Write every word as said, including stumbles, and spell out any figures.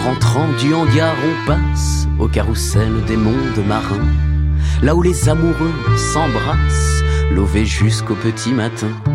rentrant du hangar, on passe au carrousel des mondes marins, là où les amoureux s'embrassent, levés jusqu'au petit matin.